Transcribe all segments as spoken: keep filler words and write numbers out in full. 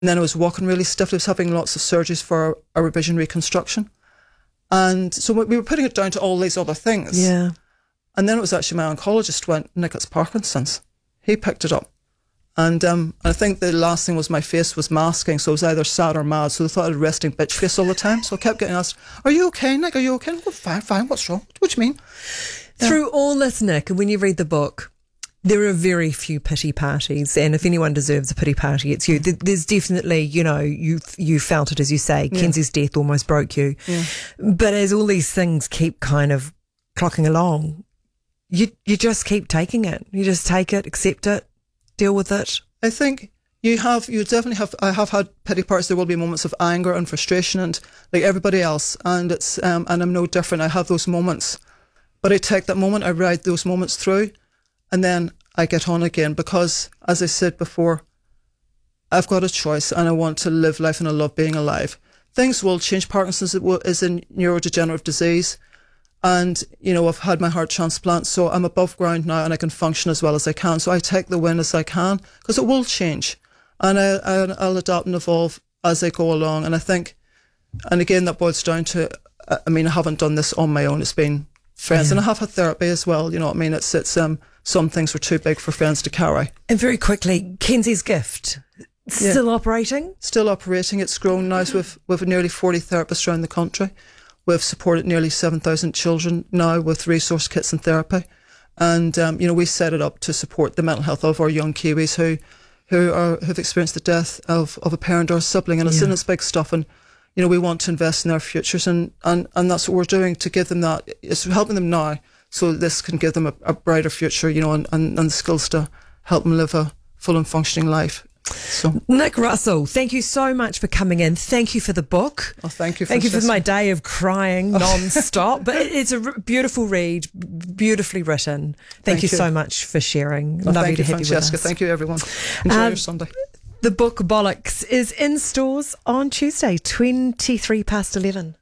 And then I was walking really stiffly. I was having lots of surgeries for a revision reconstruction. And so we were putting it down to all these other things. Yeah. And then it was actually my oncologist went, Nick, it's Parkinson's. He picked it up. And um, I think the last thing was my face was masking, so I was either sad or mad. So they thought I had a resting bitch face all the time. So I kept getting asked, are you okay, Nick? Are you okay? Well, fine, fine. What's wrong? What do you mean? Through yeah. all this, Nick, and when you read the book, there are very few pity parties. And if anyone deserves a pity party, it's you. There's definitely, you know, you you felt it, as you say. Yeah. Kenzie's death almost broke you. Yeah. But as all these things keep kind of clocking along, you you just keep taking it. You just take it, accept it, deal with it. I think you have, you definitely have, I have had pity parties. There will be moments of anger and frustration and like everybody else. And it's, um, and I'm no different. I have those moments, but I take that moment, I ride those moments through, and then I get on again because, as I said before, I've got a choice and I want to live life and I love being alive. Things will change. Parkinson's is a neurodegenerative disease. And, you know, I've had my heart transplant, so I'm above ground now and I can function as well as I can. So I take the win as I can because it will change. And I, I, I'll adapt and evolve as I go along. And I think, and again, that boils down to, I mean, I haven't done this on my own. It's been friends. Yeah. And I have had therapy as well. You know what I mean? It's, it's, um, some things were too big for friends to carry. And very quickly, Kenzie's Gift, still yeah. operating? Still operating. It's grown now with, with nearly forty therapists around the country. We've supported nearly seven thousand children now with resource kits and therapy. And, um, you know, we set it up to support the mental health of our young Kiwis who who are who've experienced the death of, of a parent or a sibling. And it's, yeah. it's big stuff. And, you know, we want to invest in their futures. And, and, and that's what we're doing to give them that. It's helping them now so this can give them a, a brighter future, you know, and, and, and the skills to help them live a full and functioning life. So. Nick Russell, thank you so much for coming in. Thank you for the book. Oh, thank you. For thank you for my day of crying non-stop. But it's a r- beautiful read, beautifully written. Thank, thank you, you so much for sharing. Oh, Lovely thank to you, have Francesca. you with us. Thank you, everyone. Enjoy um, your Sunday. The book Bollocks is in stores on Tuesday, twenty-three past eleven.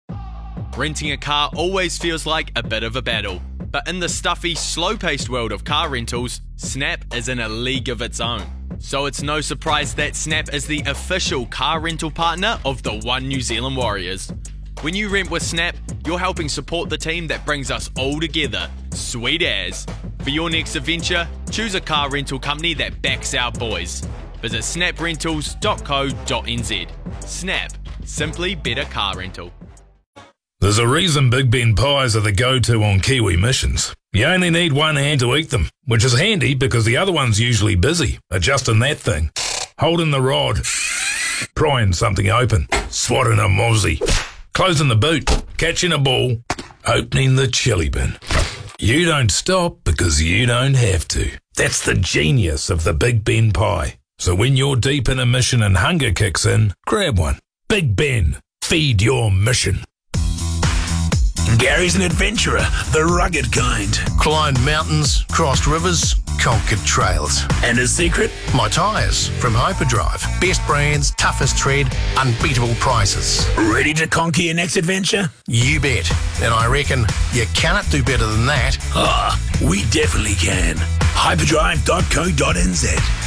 Renting a car always feels like a bit of a battle. But in the stuffy, slow-paced world of car rentals, Snap is in a league of its own. So it's no surprise that Snap is the official car rental partner of the One New Zealand Warriors. When you rent with Snap, you're helping support the team that brings us all together. Sweet as. For your next adventure, choose a car rental company that backs our boys. Visit snap rentals dot co dot n z. Snap. Simply better car rental. There's a reason Big Ben pies are the go-to on Kiwi missions. You only need one hand to eat them, which is handy because the other one's usually busy adjusting that thing, holding the rod, prying something open, swatting a mozzie, closing the boot, catching a ball, opening the chili bin. You don't stop because you don't have to. That's the genius of the Big Ben pie. So when you're deep in a mission and hunger kicks in, grab one. Big Ben. Feed your mission. Gary's an adventurer, the rugged kind. Climbed mountains, crossed rivers, conquered trails. And his secret? My tyres from Hyperdrive. Best brands, toughest tread, unbeatable prices. Ready to conquer your next adventure? You bet. And I reckon you cannot do better than that. Ah, we definitely can. hyperdrive dot co dot n z